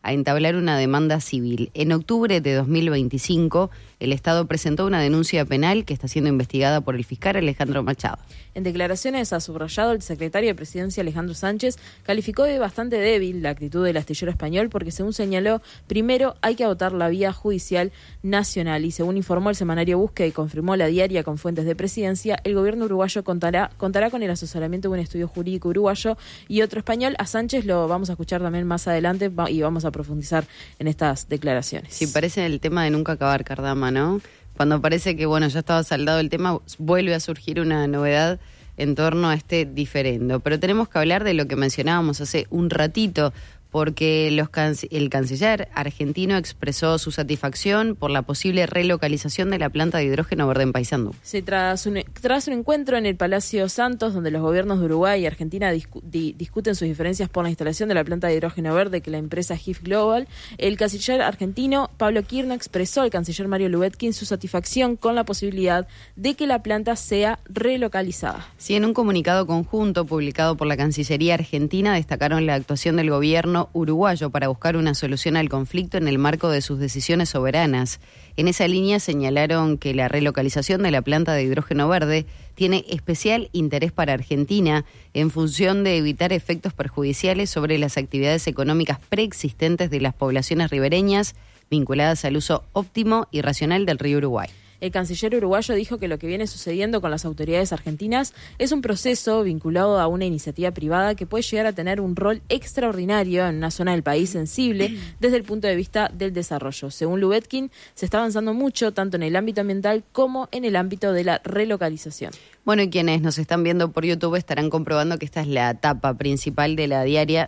a entablar una demanda civil. En octubre de 2025, el Estado presentó una denuncia penal que está siendo investigada por el fiscal Alejandro Machado. En declaraciones ha subrayado el secretario de Presidencia Alejandro Sánchez, calificó de bastante débil la actitud del astillero español porque, según señaló, primero hay que agotar la vía judicial nacional y, según informó el semanario Búsqueda y confirmó La Diaria con fuentes de Presidencia, el gobierno uruguayo contará con el asesoramiento de un estudio jurídico uruguayo y otro español. A Sánchez lo vamos a escuchar también más adelante y vamos a profundizar en estas declaraciones. Sí, parece el tema de nunca acabar, Cardama, ¿no? Cuando parece que, ya estaba saldado el tema, vuelve a surgir una novedad en torno a este diferendo. Pero tenemos que hablar de lo que mencionábamos hace un ratito, porque el canciller argentino expresó su satisfacción por la posible relocalización de la planta de hidrógeno verde en Paysandú. Sí, tras un encuentro en el Palacio Santos, donde los gobiernos de Uruguay y Argentina discuten sus diferencias por la instalación de la planta de hidrógeno verde que la empresa HIF Global, el canciller argentino Pablo Kirno expresó al canciller Mario Lubetkin su satisfacción con la posibilidad de que la planta sea relocalizada. Sí, en un comunicado conjunto publicado por la Cancillería Argentina destacaron la actuación del gobierno uruguayo para buscar una solución al conflicto en el marco de sus decisiones soberanas. En esa línea señalaron que la relocalización de la planta de hidrógeno verde tiene especial interés para Argentina en función de evitar efectos perjudiciales sobre las actividades económicas preexistentes de las poblaciones ribereñas vinculadas al uso óptimo y racional del río Uruguay. El canciller uruguayo dijo que lo que viene sucediendo con las autoridades argentinas es un proceso vinculado a una iniciativa privada que puede llegar a tener un rol extraordinario en una zona del país sensible desde el punto de vista del desarrollo. Según Lubetkin, se está avanzando mucho tanto en el ámbito ambiental como en el ámbito de la relocalización. Bueno, y quienes nos están viendo por YouTube estarán comprobando que esta es la tapa principal de la diaria,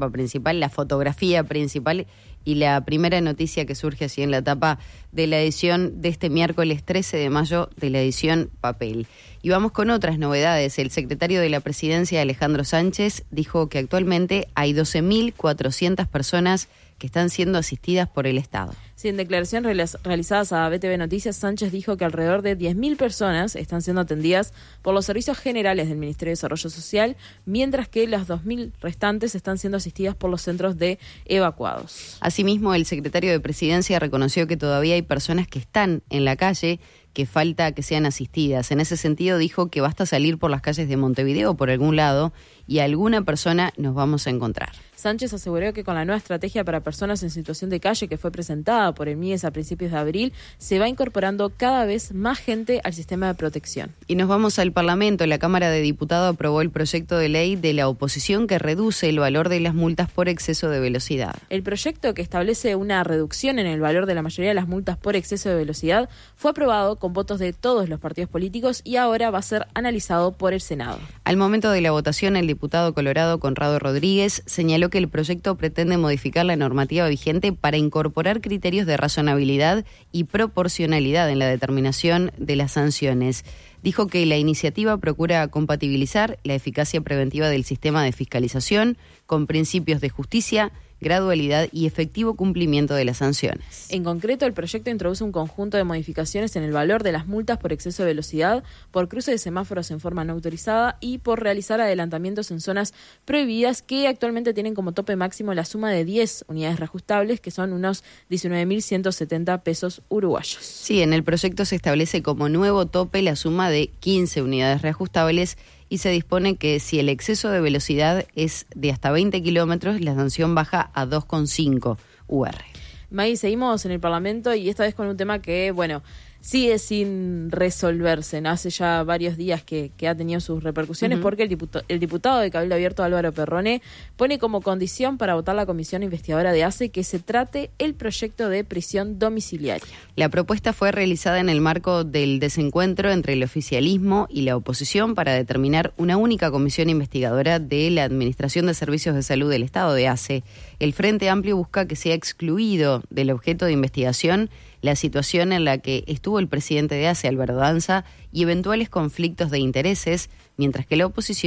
la fotografía principal y la primera noticia que surge así en la tapa de la edición de este miércoles 13 de mayo de la edición papel. Y vamos con otras novedades. El secretario de la Presidencia, Alejandro Sánchez, dijo que actualmente hay 12.400 personas que están siendo asistidas por el Estado. Sí, en declaraciones realizadas a BTV Noticias, Sánchez dijo que alrededor de 10.000 personas están siendo atendidas por los servicios generales del Ministerio de Desarrollo Social, mientras que las 2.000 restantes están siendo asistidas por los centros de evacuados. Asimismo, el secretario de Presidencia reconoció que todavía hay personas que están en la calle, que falta que sean asistidas. En ese sentido dijo que basta salir por las calles de Montevideo o por algún lado y alguna persona nos vamos a encontrar. Sánchez aseguró que con la nueva estrategia para personas en situación de calle que fue presentada por el MIES a principios de abril, se va incorporando cada vez más gente al sistema de protección. Y nos vamos al Parlamento. La Cámara de Diputados aprobó el proyecto de ley de la oposición que reduce el valor de las multas por exceso de velocidad. El proyecto, que establece una reducción en el valor de la mayoría de las multas por exceso de velocidad, fue aprobado con votos de todos los partidos políticos y ahora va a ser analizado por el Senado. Al momento de la votación, el diputado colorado Conrado Rodríguez señaló que el proyecto pretende modificar la normativa vigente para incorporar criterios de razonabilidad y proporcionalidad en la determinación de las sanciones. Dijo que la iniciativa procura compatibilizar la eficacia preventiva del sistema de fiscalización con principios de justicia, gradualidad y efectivo cumplimiento de las sanciones. En concreto, el proyecto introduce un conjunto de modificaciones en el valor de las multas por exceso de velocidad, por cruce de semáforos en forma no autorizada y por realizar adelantamientos en zonas prohibidas que actualmente tienen como tope máximo la suma de 10 unidades reajustables, que son unos 19.170 pesos uruguayos. Sí, en el proyecto se establece como nuevo tope la suma de 15 unidades reajustables y se dispone que si el exceso de velocidad es de hasta 20 kilómetros, la sanción baja a 2,5 UR. May, seguimos en el Parlamento y esta vez con un tema que, sigue sin resolverse, ¿no? Hace ya varios días que ha tenido sus repercusiones porque el diputado de Cabildo Abierto Álvaro Perrone pone como condición para votar la comisión investigadora de ACE que se trate el proyecto de prisión domiciliaria. La propuesta fue realizada en el marco del desencuentro entre el oficialismo y la oposición para determinar una única comisión investigadora de la Administración de Servicios de Salud del Estado de ACE. El Frente Amplio busca que sea excluido del objeto de investigación la situación en la que estuvo el presidente de ACE, Alberto Danza, y eventuales conflictos de intereses, mientras que la oposición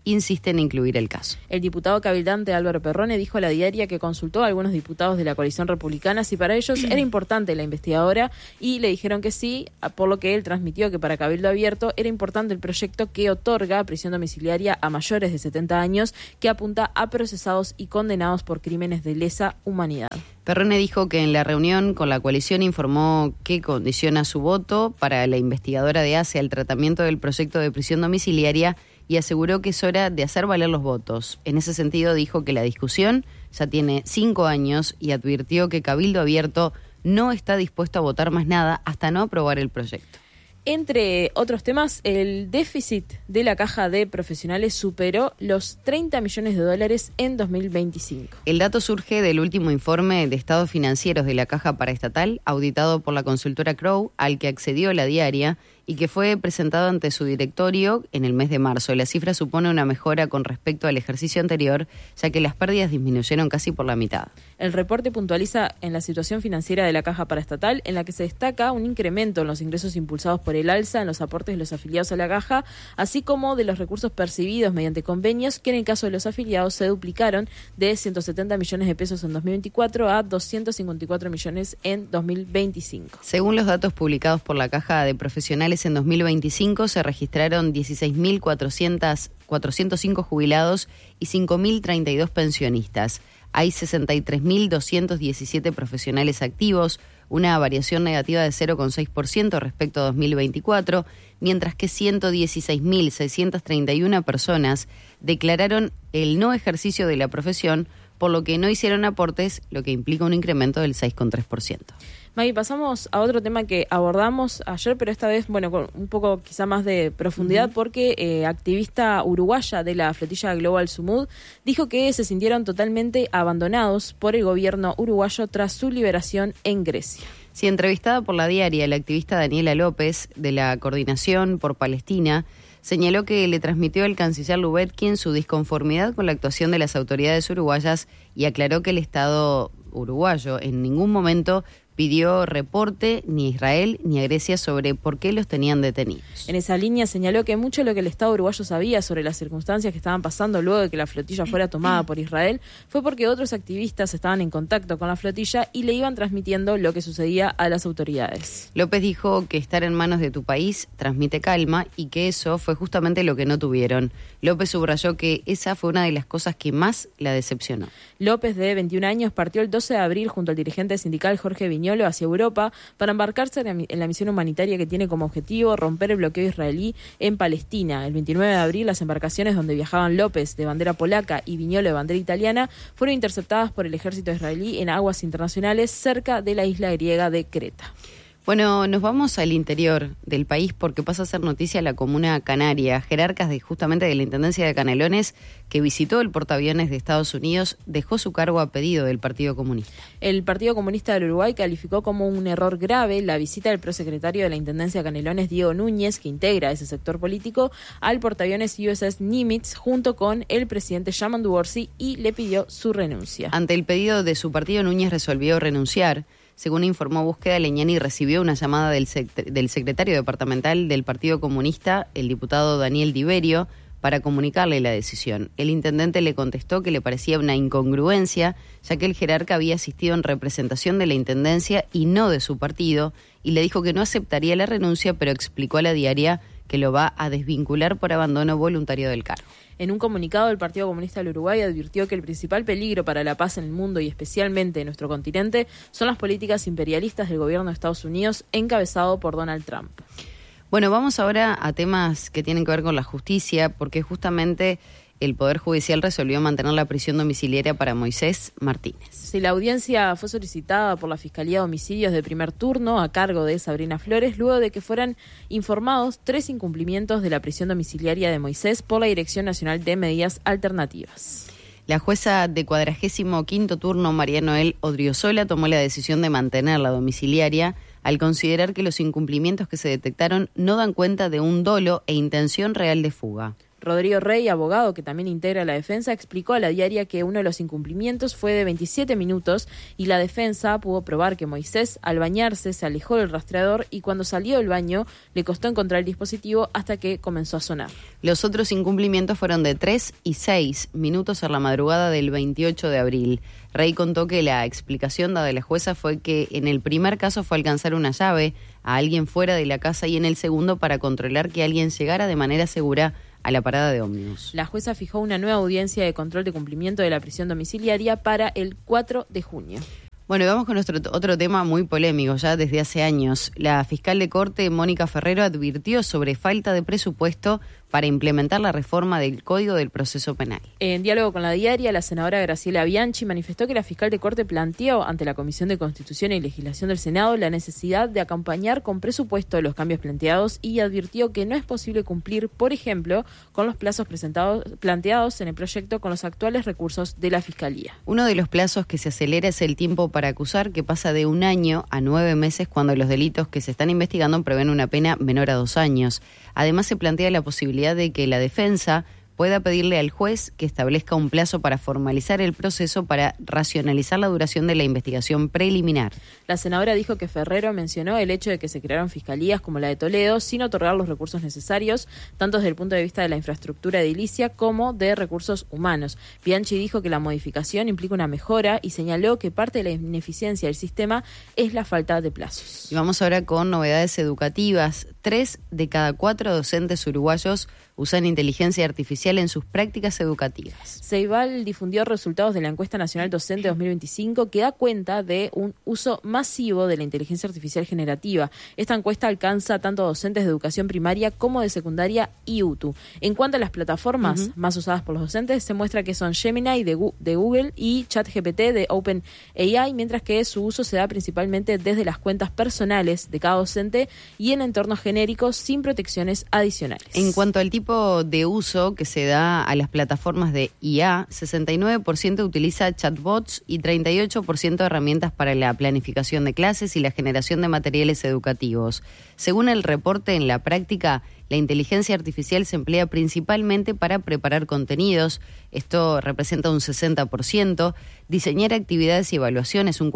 insiste en incluir el caso. El diputado cabildante Álvaro Perrone dijo a La Diaria que consultó a algunos diputados de la coalición republicana si para ellos era importante la investigadora y le dijeron que sí, por lo que él transmitió que para Cabildo Abierto era importante el proyecto que otorga prisión domiciliaria a mayores de 70 años que apunta a procesados y condenados por crímenes de lesa humanidad. Perrone dijo que en la reunión con la coalición informó que condiciona su voto para la investigadora de ACE al tratamiento del proyecto de prisión domiciliaria y aseguró que es hora de hacer valer los votos. En ese sentido dijo que la discusión ya tiene 5 años y advirtió que Cabildo Abierto no está dispuesto a votar más nada hasta no aprobar el proyecto. Entre otros temas, el déficit de la caja de profesionales superó los $30 millones en 2025. El dato surge del último informe de estados financieros de la caja paraestatal, auditado por la consultora Crowe, al que accedió La Diaria y que fue presentado ante su directorio en el mes de marzo. La cifra supone una mejora con respecto al ejercicio anterior, ya que las pérdidas disminuyeron casi por la mitad. El reporte puntualiza en la situación financiera de la caja paraestatal, en la que se destaca un incremento en los ingresos impulsados por el alza en los aportes de los afiliados a la caja, así como de los recursos percibidos mediante convenios, que en el caso de los afiliados se duplicaron de 170 millones de pesos en 2024 a 254 millones en 2025. Según los datos publicados por la caja de profesionales, en 2025 se registraron 16.405 jubilados y 5.032 pensionistas. Hay 63.217 profesionales activos, una variación negativa de 0,6% respecto a 2024, mientras que 116.631 personas declararon el no ejercicio de la profesión, por lo que no hicieron aportes, lo que implica un incremento del 6,3%. Maggie, pasamos a otro tema que abordamos ayer, pero esta vez, bueno, con un poco quizá más de profundidad, porque activista uruguaya de la flotilla Global Sumud dijo que se sintieron totalmente abandonados por el gobierno uruguayo tras su liberación en Grecia. Sí, entrevistada por La Diaria, la activista Daniela López, de la Coordinación por Palestina, señaló que le transmitió al canciller Lubetkin su disconformidad con la actuación de las autoridades uruguayas y aclaró que el Estado uruguayo en ningún momento pidió reporte ni a Israel ni a Grecia sobre por qué los tenían detenidos. En esa línea señaló que mucho de lo que el Estado uruguayo sabía sobre las circunstancias que estaban pasando luego de que la flotilla fuera tomada por Israel fue porque otros activistas estaban en contacto con la flotilla y le iban transmitiendo lo que sucedía a las autoridades. López dijo que estar en manos de tu país transmite calma y que eso fue justamente lo que no tuvieron. López subrayó que esa fue una de las cosas que más la decepcionó. López, de 21 años, partió el 12 de abril junto al dirigente sindical Jorge Viñolo hacia Europa para embarcarse en la misión humanitaria que tiene como objetivo romper el bloqueo israelí en Palestina. El 29 de abril, las embarcaciones donde viajaban López, de bandera polaca, y Viñolo, de bandera italiana, fueron interceptadas por el ejército israelí en aguas internacionales cerca de la isla griega de Creta. Bueno, nos vamos al interior del país porque pasa a ser noticia la comuna canaria. Jerarcas justamente de la Intendencia de Canelones, que visitó el portaaviones de Estados Unidos, dejó su cargo a pedido del Partido Comunista. El Partido Comunista del Uruguay calificó como un error grave la visita del prosecretario de la Intendencia de Canelones, Diego Núñez, que integra ese sector político, al portaaviones USS Nimitz junto con el presidente Yamandu Orsi, y le pidió su renuncia. Ante el pedido de su partido, Núñez resolvió renunciar. Según informó Búsqueda, Leñani recibió una llamada del secretario departamental del Partido Comunista, el diputado Daniel Diverio, para comunicarle la decisión. El intendente le contestó que le parecía una incongruencia, ya que el jerarca había asistido en representación de la intendencia y no de su partido, y le dijo que no aceptaría la renuncia, pero explicó a La Diaria que lo va a desvincular por abandono voluntario del cargo. En un comunicado, el Partido Comunista del Uruguay advirtió que el principal peligro para la paz en el mundo y especialmente en nuestro continente son las políticas imperialistas del gobierno de Estados Unidos, encabezado por Donald Trump. Bueno, vamos ahora a temas que tienen que ver con la justicia, porque justamente el Poder Judicial resolvió mantener la prisión domiciliaria para Moisés Martínez. Sí, la audiencia fue solicitada por la Fiscalía de Homicidios de primer turno a cargo de Sabrina Flores, luego de que fueran informados 3 incumplimientos de la prisión domiciliaria de Moisés por la Dirección Nacional de Medidas Alternativas. La jueza de 45º turno, María Noel Odriozola, tomó la decisión de mantener la domiciliaria al considerar que los incumplimientos que se detectaron no dan cuenta de un dolo e intención real de fuga. Rodrigo Rey, abogado que también integra la defensa, explicó a La Diaria que uno de los incumplimientos fue de 27 minutos y la defensa pudo probar que Moisés, al bañarse, se alejó del rastreador y cuando salió del baño le costó encontrar el dispositivo hasta que comenzó a sonar. Los otros incumplimientos fueron de 3 y 6 minutos en la madrugada del 28 de abril. Rey contó que la explicación dada a la jueza fue que en el primer caso fue alcanzar una llave a alguien fuera de la casa y en el segundo para controlar que alguien llegara de manera segura a la parada de ómnibus. La jueza fijó una nueva audiencia de control de cumplimiento de la prisión domiciliaria para el 4 de junio. Bueno, y vamos con nuestro otro tema muy polémico ya desde hace años. La fiscal de Corte, Mónica Ferrero, advirtió sobre falta de presupuesto para implementar la reforma del Código del Proceso Penal. En diálogo con La Diaria, la senadora Graciela Bianchi manifestó que la fiscal de Corte planteó ante la Comisión de Constitución y Legislación del Senado la necesidad de acompañar con presupuesto los cambios planteados y advirtió que no es posible cumplir, por ejemplo, con los plazos planteados en el proyecto con los actuales recursos de la Fiscalía. Uno de los plazos que se acelera es el tiempo para acusar, que pasa de 1 año a 9 meses cuando los delitos que se están investigando prevén una pena menor a 2 años. Además, se plantea la posibilidad de que la defensa pueda pedirle al juez que establezca un plazo para formalizar el proceso para racionalizar la duración de la investigación preliminar. La senadora dijo que Ferrero mencionó el hecho de que se crearon fiscalías como la de Toledo sin otorgar los recursos necesarios, tanto desde el punto de vista de la infraestructura edilicia como de recursos humanos. Bianchi dijo que la modificación implica una mejora y señaló que parte de la ineficiencia del sistema es la falta de plazos. Y vamos ahora con novedades educativas. 3 de cada 4 docentes uruguayos usan inteligencia artificial en sus prácticas educativas. Ceibal difundió resultados de la encuesta nacional docente 2025 que da cuenta de un uso masivo de la inteligencia artificial generativa. Esta encuesta alcanza tanto a docentes de educación primaria como de secundaria y UTU. En cuanto a las plataformas más usadas por los docentes, se muestra que son Gemini de Google y ChatGPT de OpenAI, mientras que su uso se da principalmente desde las cuentas personales de cada docente y en entornos genéricos sin protecciones adicionales. En cuanto al tipo de uso que se da a las plataformas de IA, 69% utiliza chatbots y 38% herramientas para la planificación de clases y la generación de materiales educativos. Según el reporte, en la práctica, la inteligencia artificial se emplea principalmente para preparar contenidos, esto representa un 60%, diseñar actividades y evaluaciones un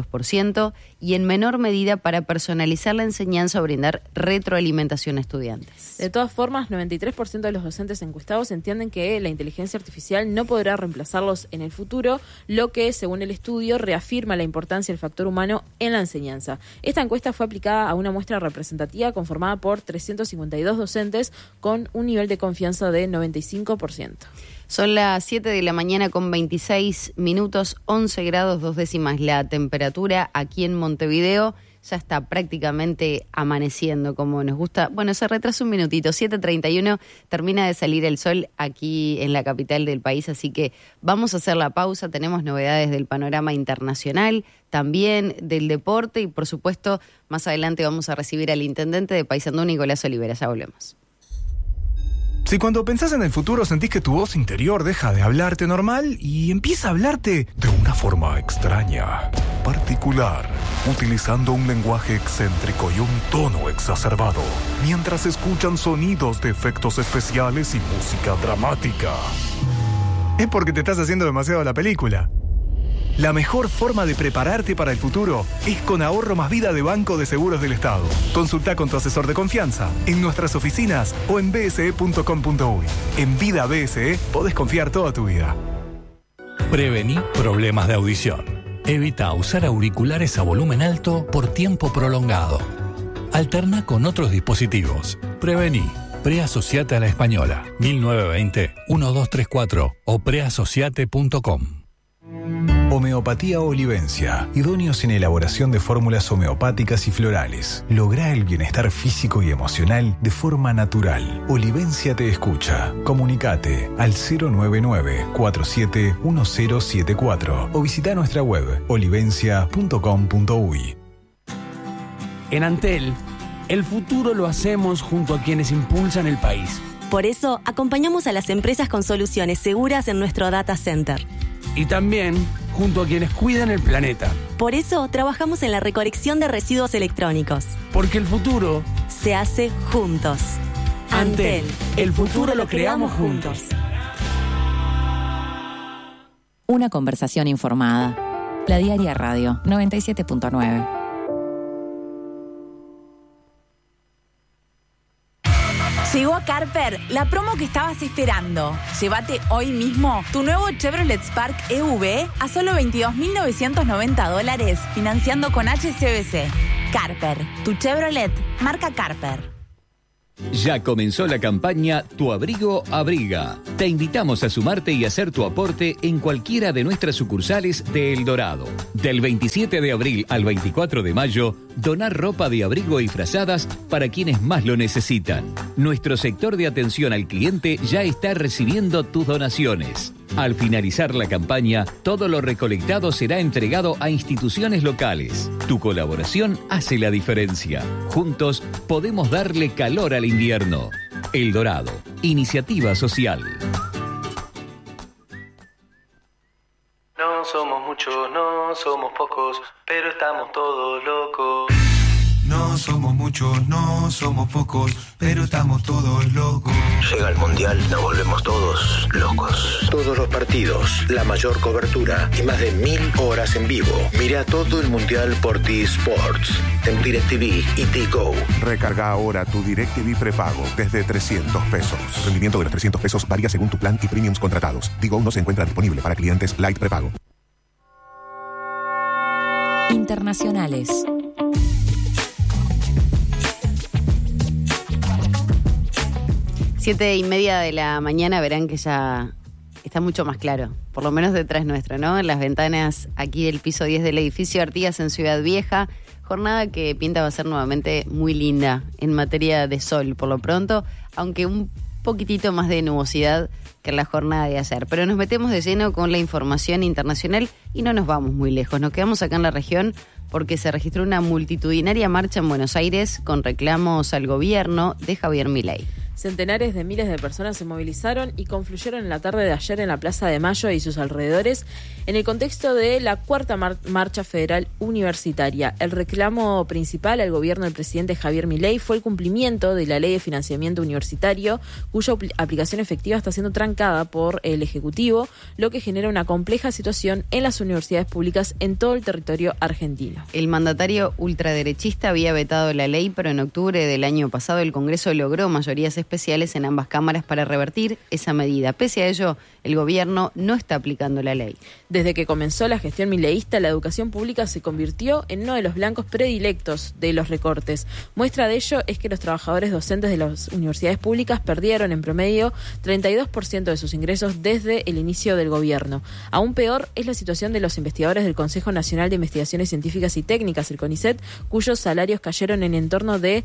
42% y en menor medida para personalizar la enseñanza o brindar retroalimentación a estudiantes. De todas formas, 93% de los docentes encuestados entienden que la inteligencia artificial no podrá reemplazarlos en el futuro, lo que, según el estudio, reafirma la importancia del factor humano en la enseñanza. Esta encuesta fue aplicada a una muestra representativa conformada por 352 docentes con un nivel de confianza de 95%. Son las 7 de la mañana con 26 minutos, 11 grados 2 décimas la temperatura aquí en Montevideo. Ya está prácticamente amaneciendo como nos gusta. Bueno, se retrasa un minutito, 7:31, termina de salir el sol aquí en la capital del país, así que vamos a hacer la pausa. Tenemos novedades del panorama internacional, también del deporte y por supuesto más adelante vamos a recibir al intendente de Paysandú, Nicolás Olivera. Ya volvemos. Si cuando pensás en el futuro sentís que tu voz interior deja de hablarte normal y empieza a hablarte de una forma extraña, particular, utilizando un lenguaje excéntrico y un tono exacerbado, mientras escuchan sonidos de efectos especiales y música dramática, es porque te estás haciendo demasiado la película. La mejor forma de prepararte para el futuro es con Ahorro Más Vida de Banco de Seguros del Estado. Consulta con tu asesor de confianza en nuestras oficinas o en bse.com.uy. En Vida BSE podés confiar toda tu vida. Prevení problemas de audición. Evita usar auriculares a volumen alto por tiempo prolongado. Alterna con otros dispositivos. Prevení. Preasociate a la Española. 1920-1234 o preasociate.com. Homeopatía Olivencia, idóneos en elaboración de fórmulas homeopáticas y florales. Lográ el bienestar físico y emocional de forma natural. Olivencia te escucha. Comunicate al 099-471074 o visita nuestra web olivencia.com.uy. En Antel, el futuro lo hacemos junto a quienes impulsan el país. Por eso, acompañamos a las empresas con soluciones seguras en nuestro data center. Y también junto a quienes cuidan el planeta. Por eso, trabajamos en la recolección de residuos electrónicos. Porque el futuro se hace juntos. Antel, el futuro lo creamos juntos. Una conversación informada. La Diaria Radio 97.9. Llegó a Carper la promo que estabas esperando. Llévate hoy mismo tu nuevo Chevrolet Spark EV a solo $22.990 financiando con HSBC. Carper, tu Chevrolet, marca Carper. Ya comenzó la campaña Tu Abrigo Abriga. Te invitamos a sumarte y hacer tu aporte en cualquiera de nuestras sucursales de El Dorado. Del 27 de abril al 24 de mayo, donar ropa de abrigo y frazadas para quienes más lo necesitan. Nuestro sector de atención al cliente ya está recibiendo tus donaciones. Al finalizar la campaña, todo lo recolectado será entregado a instituciones locales. Tu colaboración hace la diferencia. Juntos podemos darle calor al invierno. El Dorado, iniciativa social. No somos muchos, no somos pocos, pero estamos todos locos. No somos muchos, no somos pocos, pero estamos todos locos. Llega el Mundial, nos volvemos todos locos. Todos los partidos, la mayor cobertura y más de 1000 horas en vivo. Mira todo el Mundial por T-Sports, en DirecTV y T-Go. Recarga ahora tu DirecTV prepago desde $300. Rendimiento de los $300 varía según tu plan y premiums contratados. T-Go no se encuentra disponible para clientes Light prepago. Internacionales. Siete y media de la mañana, verán que ya está mucho más claro, por lo menos detrás nuestro, ¿no? En las ventanas aquí del piso 10 del edificio Artigas en Ciudad Vieja. Jornada que pinta va a ser nuevamente muy linda en materia de sol, por lo pronto, aunque un poquitito más de nubosidad que en la jornada de ayer. Pero nos metemos de lleno con la información internacional y no nos vamos muy lejos. Nos quedamos acá en la región porque se registró una multitudinaria marcha en Buenos Aires con reclamos al gobierno de Javier Milei. Centenares de miles de personas se movilizaron y confluyeron en la tarde de ayer en la Plaza de Mayo y sus alrededores en el contexto de la cuarta marcha federal universitaria. El reclamo principal al gobierno del presidente Javier Milei fue el cumplimiento de la ley de financiamiento universitario, cuya aplicación efectiva está siendo trancada por el Ejecutivo, lo que genera una compleja situación en las universidades públicas en todo el territorio argentino. El mandatario ultraderechista había vetado la ley, pero en octubre del año pasado el Congreso logró mayorías especiales en ambas cámaras para revertir esa medida. Pese a ello, el gobierno no está aplicando la ley. Desde que comenzó la gestión mileísta, la educación pública se convirtió en uno de los blancos predilectos de los recortes. Muestra de ello es que los trabajadores docentes de las universidades públicas perdieron en promedio 32% de sus ingresos desde el inicio del gobierno. Aún peor es la situación de los investigadores del Consejo Nacional de Investigaciones Científicas y Técnicas, el CONICET, cuyos salarios cayeron en torno del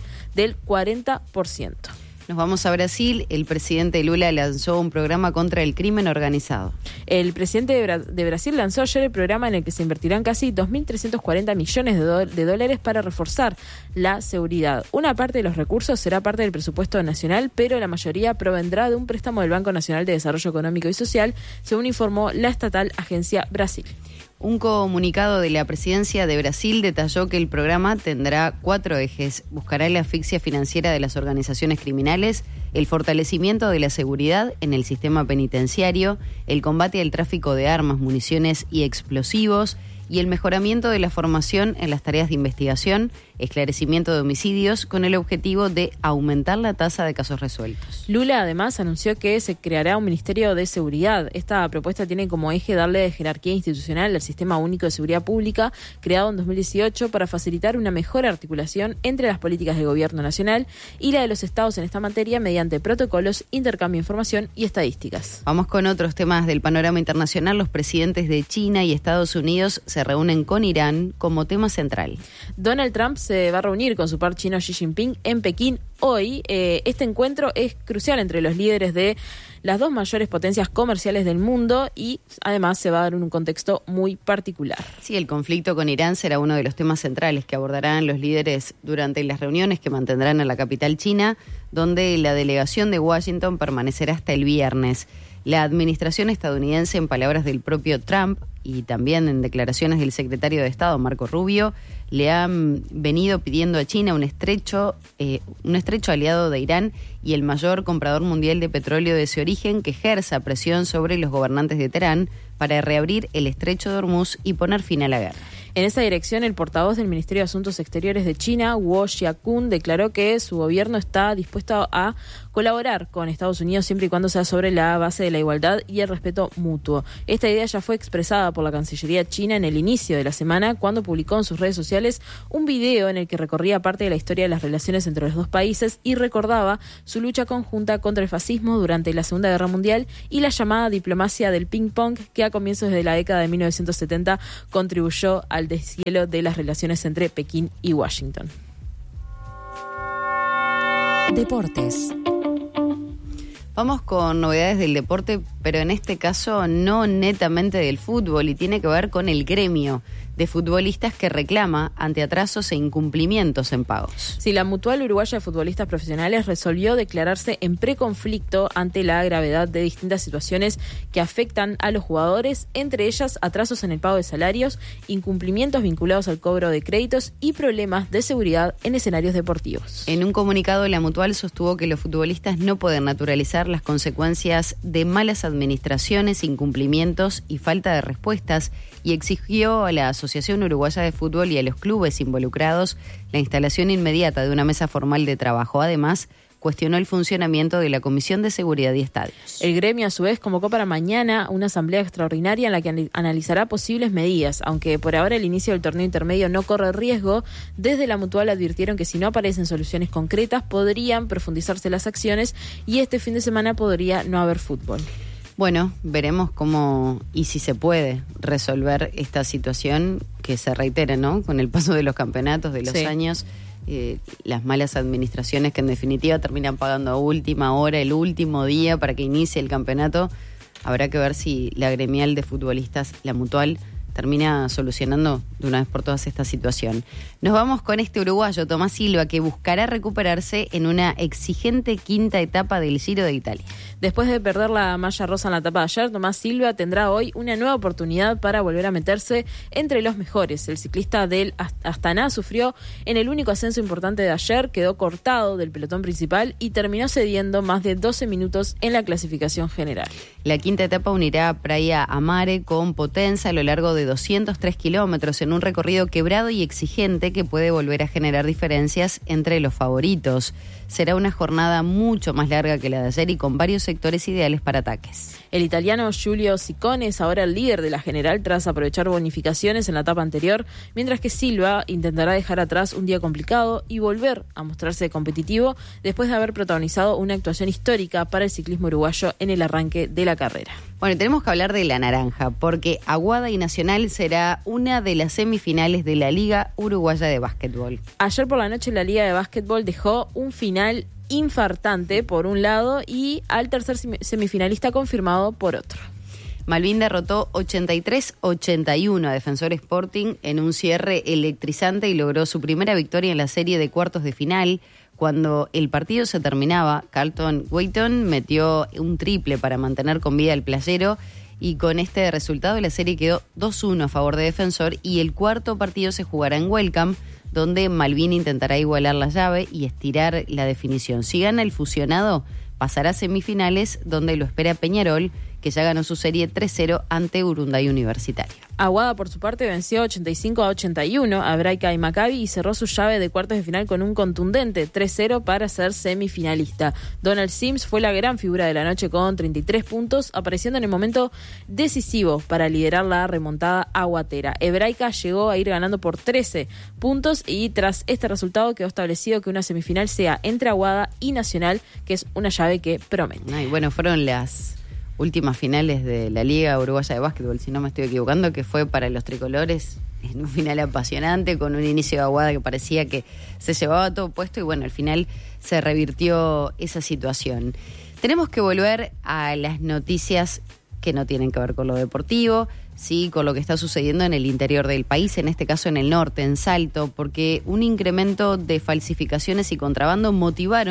40%. Nos vamos a Brasil. El presidente Lula lanzó un programa contra el crimen organizado. El presidente de Brasil lanzó ayer el programa en el que se invertirán casi 2.340 millones de dólares para reforzar la seguridad. Una parte de los recursos será parte del presupuesto nacional, pero la mayoría provendrá de un préstamo del Banco Nacional de Desarrollo Económico y Social, según informó la estatal Agência Brasil. Un comunicado de la presidencia de Brasil detalló que el programa tendrá 4 ejes. Buscará la asfixia financiera de las organizaciones criminales, el fortalecimiento de la seguridad en el sistema penitenciario, el combate al tráfico de armas, municiones y explosivos y el mejoramiento de la formación en las tareas de investigación, esclarecimiento de homicidios, con el objetivo de aumentar la tasa de casos resueltos. Lula además anunció que se creará un Ministerio de Seguridad. Esta propuesta tiene como eje darle jerarquía institucional al Sistema Único de Seguridad Pública, creado en 2018 para facilitar una mejor articulación entre las políticas del Gobierno Nacional y la de los estados en esta materia mediante protocolos, intercambio de información y estadísticas. Vamos con otros temas del panorama internacional. Los presidentes de China y Estados Unidos se reúnen con Irán como tema central. Donald Trump se va a reunir con su par chino Xi Jinping en Pekín hoy. Este encuentro es crucial entre los líderes de las dos mayores potencias comerciales del mundo y además se va a dar en un contexto muy particular. Sí, el conflicto con Irán será uno de los temas centrales que abordarán los líderes durante las reuniones que mantendrán en la capital china, donde la delegación de Washington permanecerá hasta el viernes. La administración estadounidense, en palabras del propio Trump y también en declaraciones del secretario de Estado, Marco Rubio, le han venido pidiendo a China un estrecho aliado de Irán y el mayor comprador mundial de petróleo de ese origen, que ejerza presión sobre los gobernantes de Teherán para reabrir el estrecho de Hormuz y poner fin a la guerra. En esa dirección, el portavoz del Ministerio de Asuntos Exteriores de China, Guo Xiaokun, declaró que su gobierno está dispuesto a colaborar con Estados Unidos siempre y cuando sea sobre la base de la igualdad y el respeto mutuo. Esta idea ya fue expresada por la Cancillería china en el inicio de la semana, cuando publicó en sus redes sociales un video en el que recorría parte de la historia de las relaciones entre los dos países y recordaba su lucha conjunta contra el fascismo durante la Segunda Guerra Mundial y la llamada diplomacia del ping-pong, que a comienzos de la década de 1970 contribuyó al deshielo de las relaciones entre Pekín y Washington. Deportes. Vamos con novedades del deporte, pero en este caso no netamente del fútbol, y tiene que ver con el gremio de futbolistas que reclama ante atrasos e incumplimientos en pagos. Sí, la Mutual Uruguaya de Futbolistas Profesionales resolvió declararse en preconflicto ante la gravedad de distintas situaciones que afectan a los jugadores, entre ellas atrasos en el pago de salarios, incumplimientos vinculados al cobro de créditos y problemas de seguridad en escenarios deportivos. En un comunicado, la Mutual sostuvo que los futbolistas no pueden naturalizar las consecuencias de malas administraciones, incumplimientos y falta de respuestas, y exigió a la Asociación Uruguaya de Fútbol y a los clubes involucrados la instalación inmediata de una mesa formal de trabajo. Además, cuestionó el funcionamiento de la Comisión de Seguridad y Estadios. El gremio, a su vez, convocó para mañana una asamblea extraordinaria en la que analizará posibles medidas. Aunque por ahora el inicio del torneo intermedio no corre riesgo, desde la Mutual advirtieron que si no aparecen soluciones concretas podrían profundizarse las acciones y este fin de semana podría no haber fútbol. Bueno, veremos cómo y si se puede resolver esta situación que se reitera, ¿no? Con el paso de los campeonatos, de los años, las malas administraciones que en definitiva terminan pagando a última hora, el último día para que inicie el campeonato. Habrá que ver si la gremial de futbolistas, la Mutual, termina solucionando de una vez por todas esta situación. Nos vamos con este uruguayo, Tomás Silva, que buscará recuperarse en una exigente quinta etapa del Giro de Italia. Después de perder la malla rosa en la etapa de ayer, Tomás Silva tendrá hoy una nueva oportunidad para volver a meterse entre los mejores. El ciclista del Astana sufrió en el único ascenso importante de ayer, quedó cortado del pelotón principal y terminó cediendo más de 12 minutos en la clasificación general. La quinta etapa unirá Praia a Mare con Potenza a lo largo de 203 kilómetros en un recorrido quebrado y exigente que puede volver a generar diferencias entre los favoritos. Será una jornada mucho más larga que la de ayer y con varios sectores ideales para ataques. El italiano Giulio Ciccone es ahora el líder de la general tras aprovechar bonificaciones en la etapa anterior, mientras que Silva intentará dejar atrás un día complicado y volver a mostrarse competitivo después de haber protagonizado una actuación histórica para el ciclismo uruguayo en el arranque de la carrera. Bueno, tenemos que hablar de la naranja, porque Aguada y Nacional será una de las semifinales de la Liga Uruguaya de Básquetbol. Ayer por la noche la Liga de Básquetbol dejó un final infartante por un lado y al tercer semifinalista confirmado por otro. Malvin derrotó 83-81 a Defensor Sporting en un cierre electrizante y logró su primera victoria en la serie de cuartos de final. Cuando el partido se terminaba, Carlton Wheaton metió un triple para mantener con vida al playero y con este resultado la serie quedó 2-1 a favor de Defensor y el cuarto partido se jugará en Welcome, donde Malvin intentará igualar la llave y estirar la definición. Si gana el fusionado, pasará a semifinales, donde lo espera Peñarol, que ya ganó su serie 3-0 ante Urunday Universitario. Aguada, por su parte, venció 85-81 a Braica y Maccabi y cerró su llave de cuartos de final con un contundente 3-0 para ser semifinalista. Donald Sims fue la gran figura de la noche con 33 puntos, apareciendo en el momento decisivo para liderar la remontada aguatera. Hebraica llegó a ir ganando por 13 puntos y tras este resultado quedó establecido que una semifinal sea entre Aguada y Nacional, que es una llave que promete. Ay, bueno, fueron las últimas finales de la Liga Uruguaya de Básquetbol, si no me estoy equivocando, que fue para los tricolores en un final apasionante, con un inicio de Aguada que parecía que se llevaba todo puesto y bueno, al final se revirtió esa situación. Tenemos que volver a las noticias que no tienen que ver con lo deportivo, sí, con lo que está sucediendo en el interior del país, en este caso en el norte, en Salto, porque un incremento de falsificaciones y contrabando motivaron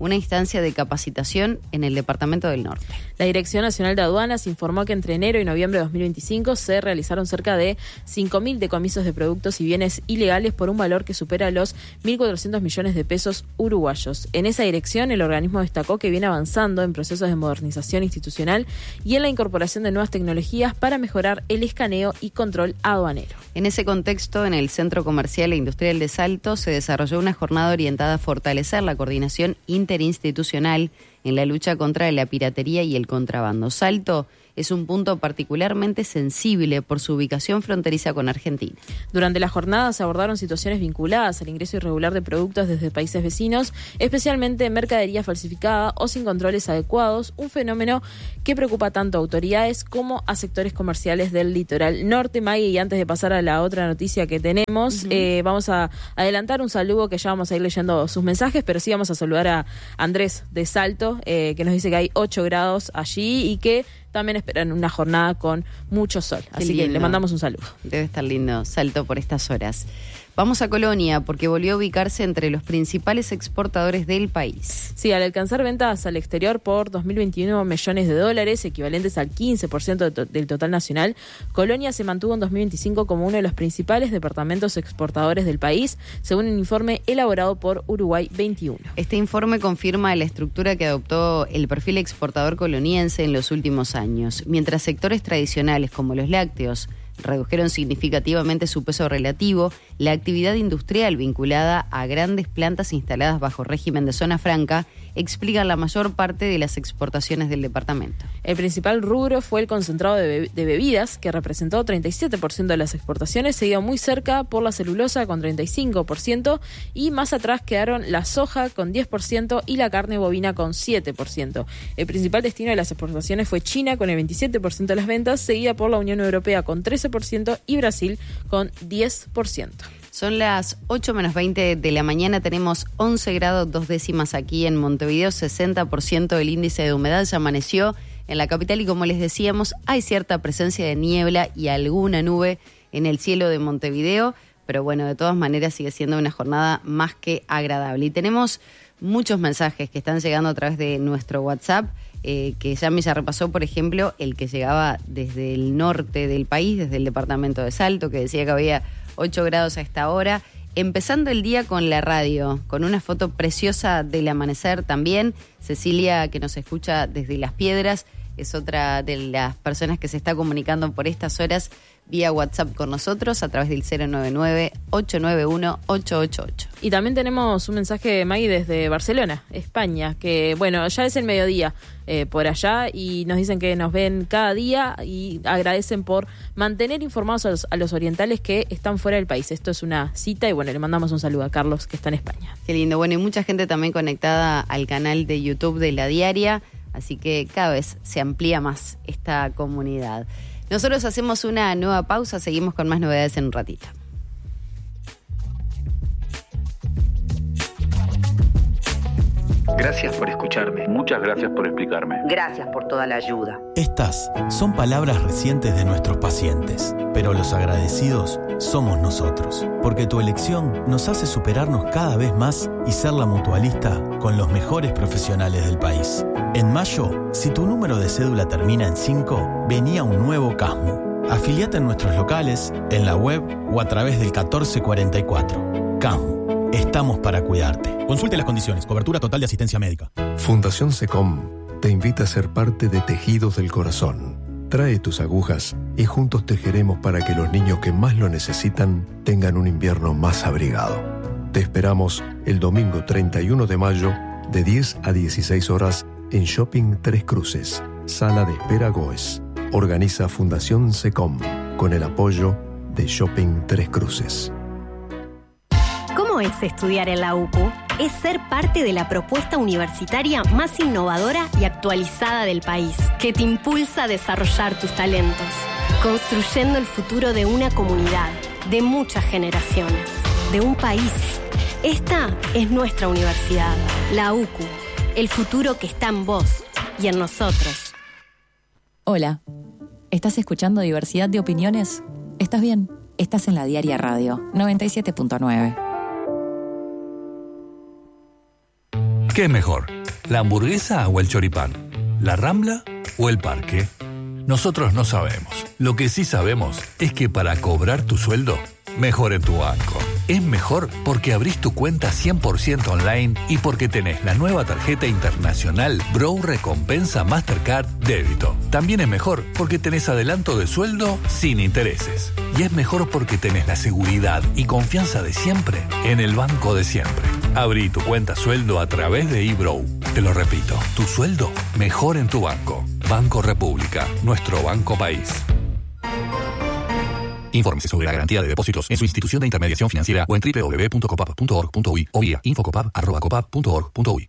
una instancia de capacitación en el Departamento del Norte. La Dirección Nacional de Aduanas informó que entre enero y noviembre de 2025 se realizaron cerca de 5.000 decomisos de productos y bienes ilegales por un valor que supera los 1.400 millones de pesos uruguayos. En esa dirección, el organismo destacó que viene avanzando en procesos de modernización institucional y en la incorporación de nuevas tecnologías para mejorar el escaneo y control aduanero. En ese contexto, en el Centro Comercial e Industrial de Salto se desarrolló una jornada orientada a fortalecer la coordinación interinstitucional en la lucha contra la piratería y el contrabando. Salto es un punto particularmente sensible por su ubicación fronteriza con Argentina. Durante la jornada se abordaron situaciones vinculadas al ingreso irregular de productos desde países vecinos, especialmente mercadería falsificada o sin controles adecuados, un fenómeno que preocupa tanto a autoridades como a sectores comerciales del litoral norte. Maggie, y antes de pasar a la otra noticia que tenemos, vamos a adelantar un saludo que ya vamos a ir leyendo sus mensajes, pero sí vamos a saludar a Andrés de Salto, que nos dice que hay 8 grados allí y que también esperan una jornada con mucho sol. Así que le mandamos un saludo. Debe estar lindo Salto por estas horas. Vamos a Colonia, porque volvió a ubicarse entre los principales exportadores del país. Sí, al alcanzar ventas al exterior por 2021 millones de dólares, equivalentes al 15% del total nacional, Colonia se mantuvo en 2025 como uno de los principales departamentos exportadores del país, según un informe elaborado por Uruguay 21. Este informe confirma la estructura que adoptó el perfil exportador coloniense en los últimos años. Mientras sectores tradicionales como los lácteos redujeron significativamente su peso relativo, la actividad industrial vinculada a grandes plantas instaladas bajo régimen de zona franca explica la mayor parte de las exportaciones del departamento. El principal rubro fue el concentrado de bebidas, que representó 37% de las exportaciones, seguido muy cerca por la celulosa con 35%, y más atrás quedaron la soja con 10% y la carne bovina con 7%. El principal destino de las exportaciones fue China con el 27% de las ventas, seguida por la Unión Europea con 13% y Brasil con 10%. Son las 8:20 de la mañana, tenemos 11 grados 2 décimas aquí en Montevideo, 60% del índice de humedad, ya amaneció en la capital y como les decíamos, hay cierta presencia de niebla y alguna nube en el cielo de Montevideo, pero bueno, de todas maneras sigue siendo una jornada más que agradable. Y tenemos muchos mensajes que están llegando a través de nuestro WhatsApp, que ya me repasó, por ejemplo, el que llegaba desde el norte del país, desde el departamento de Salto, que decía que había 8 grados a esta hora, empezando el día con la radio, con una foto preciosa del amanecer también. Cecilia, que nos escucha desde Las Piedras, es otra de las personas que se está comunicando por estas horas vía WhatsApp con nosotros a través del 099-891-888. Y también tenemos un mensaje, Maggie, desde Barcelona, España, que bueno, ya es el mediodía por allá y nos dicen que nos ven cada día y agradecen por mantener informados a los orientales que están fuera del país. Esto es una cita y bueno, le mandamos un saludo a Carlos, que está en España. Qué lindo. Bueno, y mucha gente también conectada al canal de YouTube de La Diaria, así que cada vez se amplía más esta comunidad. Nosotros hacemos una nueva pausa, seguimos con más novedades en un ratito. Gracias por escucharme. Muchas gracias por explicarme. Gracias por toda la ayuda. Estas son palabras recientes de nuestros pacientes, pero los agradecidos somos nosotros, porque tu elección nos hace superarnos cada vez más y ser la mutualista con los mejores profesionales del país. En mayo, si tu número de cédula termina en 5, venía un nuevo CASMU. Afiliate en nuestros locales, en la web o a través del 1444. CASMU. Estamos para cuidarte. Consulte las condiciones. Cobertura total de asistencia médica. Fundación SECOM te invita a ser parte de Tejidos del Corazón. Trae tus agujas y juntos tejeremos para que los niños que más lo necesitan tengan un invierno más abrigado. Te esperamos el domingo 31 de mayo de 10 a 16 horas en Shopping Tres Cruces, Sala de Espera Goes. Organiza Fundación SECOM con el apoyo de Shopping Tres Cruces. ¿Cómo es estudiar en la UCU? Es ser parte de la propuesta universitaria más innovadora y actualizada del país, que te impulsa a desarrollar tus talentos, construyendo el futuro de una comunidad, de muchas generaciones, de un país. Esta es nuestra universidad, la UCU, el futuro que está en vos y en nosotros. Hola, ¿estás escuchando Diversidad de Opiniones? ¿Estás bien? Estás en La Diaria Radio, 97.9. ¿Qué es mejor? ¿La hamburguesa o el choripán? ¿La Rambla o el parque? Nosotros no sabemos. Lo que sí sabemos es que para cobrar tu sueldo, mejor en tu banco. Es mejor porque abrís tu cuenta 100% online y porque tenés la nueva tarjeta internacional Bro Recompensa Mastercard Débito. También es mejor porque tenés adelanto de sueldo sin intereses. Y es mejor porque tenés la seguridad y confianza de siempre en el banco de siempre. Abrí tu cuenta sueldo a través de eBrow. Te lo repito, tu sueldo mejor en tu banco. Banco República, nuestro banco país. Infórmese sobre la garantía de depósitos en su institución de intermediación financiera o en www.copap.org.uy o vía infocopap@copap.org.uy.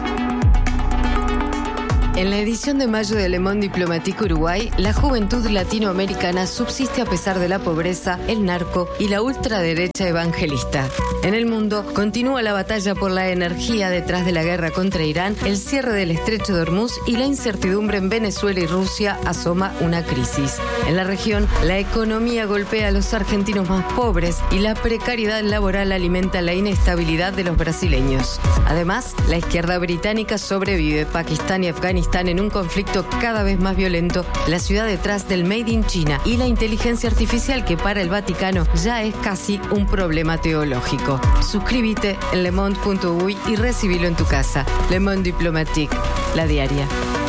En la edición de mayo de Le Monde Diplomatique Uruguay, la juventud latinoamericana subsiste a pesar de la pobreza, el narco y la ultraderecha evangelista. En el mundo, continúa la batalla por la energía detrás de la guerra contra Irán, el cierre del estrecho de Hormuz y la incertidumbre en Venezuela y Rusia asoma una crisis. En la región, la economía golpea a los argentinos más pobres y la precariedad laboral alimenta la inestabilidad de los brasileños. Además, la izquierda británica sobrevive. Pakistán y Afganistán en un conflicto cada vez más violento, la ciudad detrás del Made in China y la inteligencia artificial que para el Vaticano ya es casi un problema teológico. Suscríbete en lemonde.uy y recibilo en tu casa. Le Monde Diplomatique, la diaria.